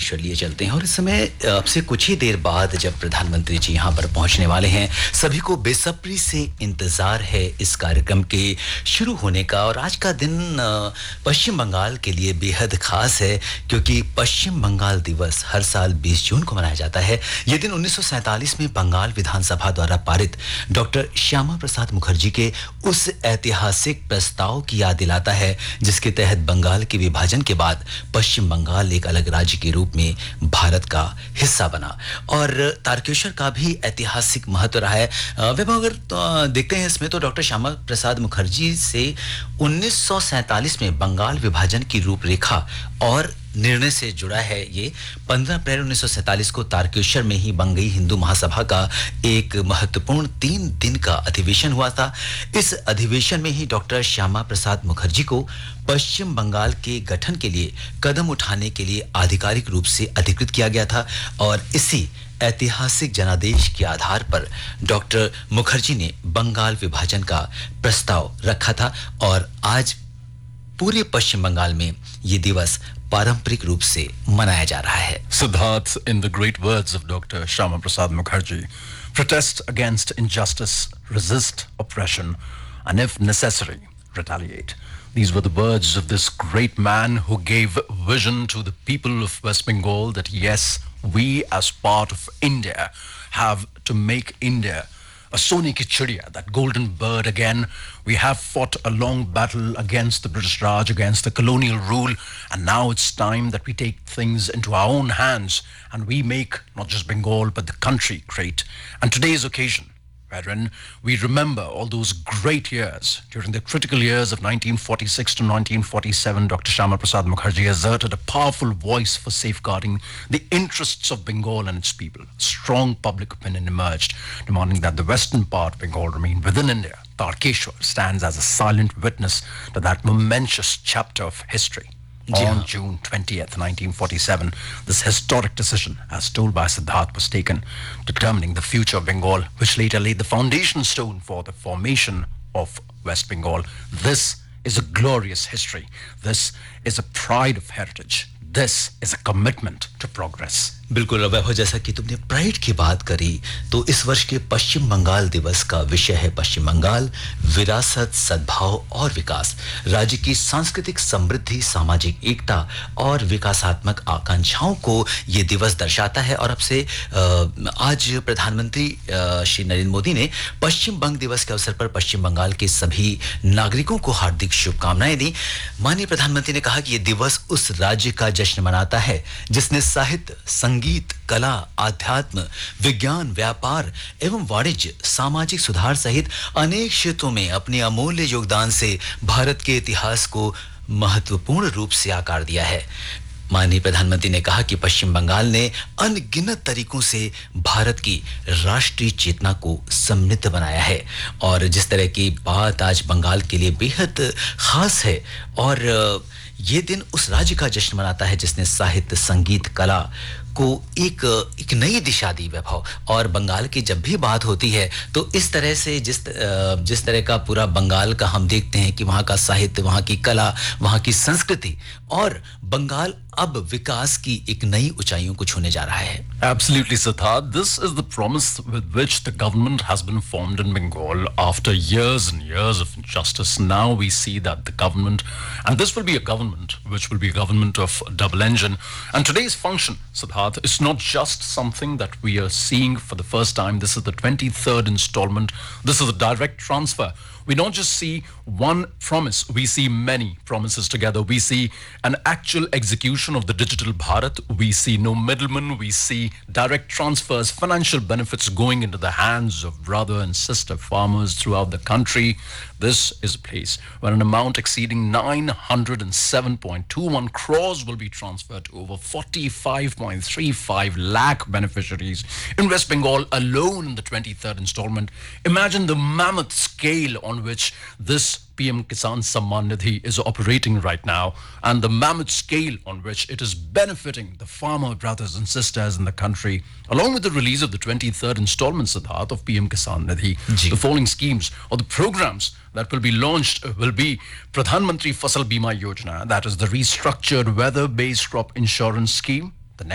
तारकेश्वर लिए चलते हैं और इस समय अब से कुछ ही देर बाद जब प्रधानमंत्री जी यहाँ पर पहुँचने वाले हैं, सभी को बेसब्री से इंतज़ार है इस कार्यक्रम के शुरू होने का। और आज का दिन पश्चिम बंगाल के लिए बेहद ख़ास है क्योंकि पश्चिम बंगाल दिवस हर साल 20 जून को मनाया जाता है। ये दिन 1947 में बंगाल विधानसभा द्वारा पारित डॉक्टर श्यामा प्रसाद मुखर्जी के उस ऐतिहासिक प्रस्ताव की याद दिलाता है जिसके तहत बंगाल के विभाजन के बाद पश्चिम बंगाल एक अलग राज्य के रूप में भारत का हिस्सा बना। और तारकेश्वर का भी ऐतिहासिक महत्व रहा है। वैभव, अगर देखते हैं इसमें तो डॉक्टर श्यामा प्रसाद मुखर्जी से 1947 में बंगाल विभाजन की रूपरेखा और निर्णय से जुड़ा है। ये 15 अप्रैल 1947 को तारकेश्वर में ही बंगई हिंदू महासभा का एक महत्वपूर्ण 3 दिन का अधिवेशन हुआ था। इस अधिवेशन में ही डॉक्टर श्यामा प्रसाद मुखर्जी को पश्चिम बंगाल के गठन के लिए कदम उठाने के लिए आधिकारिक रूप से अधिकृत किया गया था और इसी ऐतिहासिक जनादेश के आधार पर डॉक्टर मुखर्जी ने बंगाल विभाजन का प्रस्ताव रखा था और आज पूरे पश्चिम बंगाल में ये दिवस पारंपरिक रूप से मनाया जा रहा है। Siddharth, in the great words of Dr. Shama Prasad Mukherjee, protest against injustice, resist oppression, and if necessary, retaliate. These were the words of this great man who gave vision to the people of West Bengal that yes, we as part of India have to make India a Soni ki chidiya, that golden bird again. We have fought a long battle against the British Raj, against the colonial rule, and now it's time that we take things into our own hands and we make not just Bengal but the country great. And today's occasion, wherein we remember all those great years. During the critical years of 1946 to 1947, Dr. Shama Prasad Mukherjee asserted a powerful voice for safeguarding the interests of Bengal and its people. Strong public opinion emerged, demanding that the western part of Bengal remain within India. Tarkeshwar stands as a silent witness to that momentous chapter of history. On June 20th, 1947, this historic decision, as told by Siddharth, was taken, determining the future of Bengal, which later laid the foundation stone for the formation of West Bengal. This is a glorious history. This is a pride of heritage. This is a commitment to progress. बिल्कुल वैभव, जैसा कि तुमने pride की बात करी तो इस वर्ष के पश्चिम बंगाल दिवस का विषय है पश्चिम बंगाल, विरासत, सद्भाव और विकास। राज्य की सांस्कृतिक समृद्धि, सामाजिक एकता और विकासात्मक आकांक्षाओं को ये दिवस दर्शाता है। और अब से आज प्रधानमंत्री श्री नरेंद्र मोदी ने पश्चिम बंग दिवस के अवसर पर पश्चिम बंगाल के सभी नागरिकों को हार्दिक शुभकामनाएं दी। माननीय प्रधानमंत्री ने कहा कि ये दिवस उस राज्य का जश्न मनाता है जिसने साहित्य, संगीत, कला, आध्यात्म, विज्ञान, व्यापार एवं वाणिज्य, सामाजिक सुधार सहित अनेक क्षेत्रों में अपने अमूल्य योगदान से भारत के इतिहास को महत्वपूर्ण रूप से आकार दिया है। माननीय प्रधानमंत्री ने कहा कि पश्चिम बंगाल ने अनगिनत तरीकों से भारत की राष्ट्रीय चेतना को समृद्ध बनाया है और जिस तरह की बात आज बंगाल के लिए बेहद खास है और ये दिन उस राज्य का जश्न मनाता है जिसने साहित्य, संगीत, कला को एक नई दिशा दी वैभव। और बंगाल की जब भी बात होती है तो इस तरह से जिस तरह का पूरा बंगाल का हम देखते हैं कि वहाँ का साहित्य, वहाँ की कला, वहाँ की संस्कृति और बंगाल अब विकास की एक नई ऊंचाइयों को छूने जा रहा है। Absolutely, Siddharth. This is the promise with which the government has been formed in Bengal after years and years of injustice. Now we see that the government, and this will be a government which will be a government of double engine. And today's function, Siddharth, is not just something that we are seeing for the first time. This is the 23rd installment. This is a direct transfer. We don't just see one promise, we see many promises together. We see an actual execution of the digital Bharat. We see no middleman. We see direct transfers, financial benefits going into the hands of brother and sister farmers throughout the country. This is a place where an amount exceeding 907.21 crores will be transferred to over 45.35 lakh beneficiaries in West Bengal alone in the 23rd installment. Imagine the mammoth scale on which this PM Kisan Samman Nidhi is operating right now and the mammoth scale on which it is benefiting the farmer brothers and sisters in the country. Along with the release of the 23rd installment, Siddharth, of PM Kisan Nidhi, the following schemes or the programs that will be launched will be Pradhan Mantri Fasal Bima Yojana, that is the restructured weather-based crop insurance scheme,